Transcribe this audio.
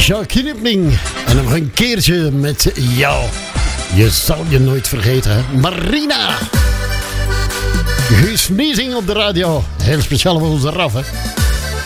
Jacques Knipling. En nog een keertje met jou. Je zal je nooit vergeten, hè? Marina. Guus Niezing op de radio. Heel speciaal voor onze Raf, hè?